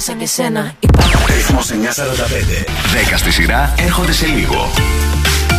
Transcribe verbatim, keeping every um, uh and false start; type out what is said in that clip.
Σαν εσένα υπάρχει. Ρυθμός εννιακόσια σαράντα πέντε. δέκα στη σειρά έρχονται σε λίγο.